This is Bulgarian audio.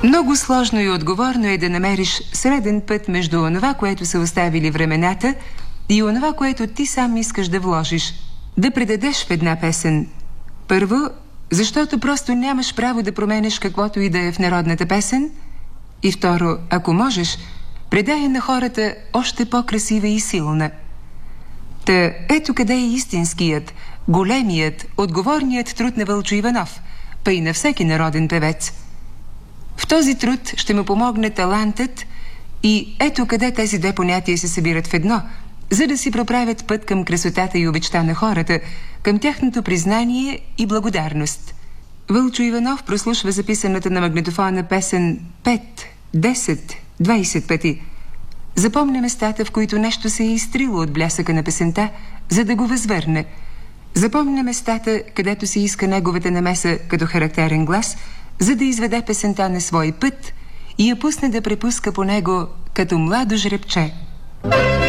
Много сложно и отговорно е да намериш среден път между онова, което са оставили времената, и онова, което ти сам искаш да вложиш, да предадеш в една песен. Първо, защото просто нямаш право да променеш каквото и да е в народната песен. И второ, ако можеш, предай я на хората още по-красива и силна. Та ето къде е истинският, големият, отговорният труд на Вълчо Иванов, па и на всеки народен певец. В този труд ще му помогне талантът и ето къде тези две понятия се събират в едно, за да си проправят път към красотата и обичта на хората, към тяхното признание и благодарност. Вълчо Иванов прослушва записаната на магнитофона песен 5, 10, 20 пъти. Запомня местата, в които нещо се е изтрило от блясъка на песента, за да го възвърне. Запомня местата, където се иска неговата намеса като характерен глас, за да изведе песента на свой път и я пусне да препуска по него като младо жребче.